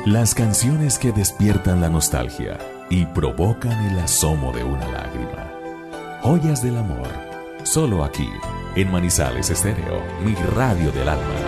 Las canciones que despiertan la nostalgia y provocan el asomo de una lágrima. Joyas del amor, solo aquí, en Manizales Estéreo, mi radio del alma.